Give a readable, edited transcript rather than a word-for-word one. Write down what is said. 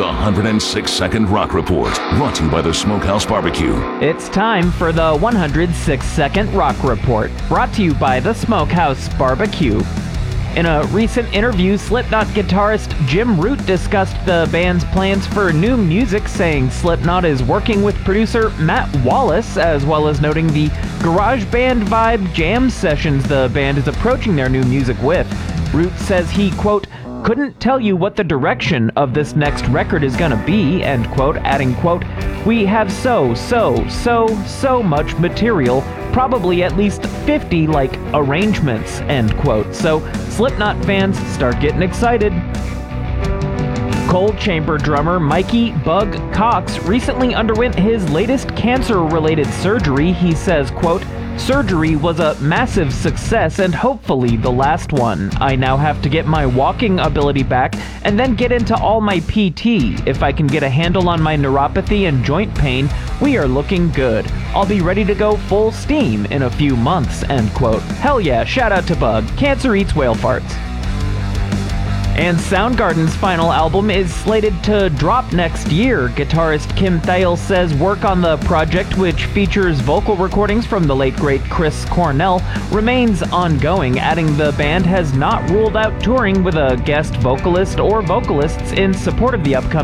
the 106-Second Rock Report, brought to you by the Smokehouse Barbecue. It's time for the 106-Second Rock Report, brought to you by the Smokehouse Barbecue. In a recent interview, Slipknot guitarist Jim Root discussed the band's plans for new music, saying Slipknot is working with producer Matt Wallace, as well as noting the garage band vibe jam sessions the band is approaching their new music with. Root says he, quote, couldn't tell you what the direction of this next record is gonna be, end quote, adding, quote, we have so much material, probably at least 50, arrangements, end quote. So, Slipknot fans, start getting excited. Cold Chamber drummer Mikey "Bug" Cox recently underwent his latest cancer-related surgery. He says, quote, surgery was a massive success and hopefully the last one. I now have to get my walking ability back and then get into all my PT. If I can get a handle on my neuropathy and joint pain, we are looking good. I'll be ready to go full steam in a few months, end quote. Hell yeah, shout out to Bug. Cancer eats whale farts. And Soundgarden's final album is slated to drop next year. Guitarist Kim Thayil says work on the project, which features vocal recordings from the late great Chris Cornell, remains ongoing, adding the band has not ruled out touring with a guest vocalist or vocalists in support of the upcoming